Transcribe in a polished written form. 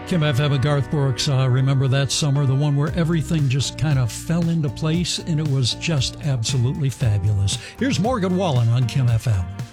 Kim FM and Garth Brooks, remember that summer, the one where everything just kind of fell into place and it was just absolutely fabulous. Here's Morgan Wallen on Kim FM.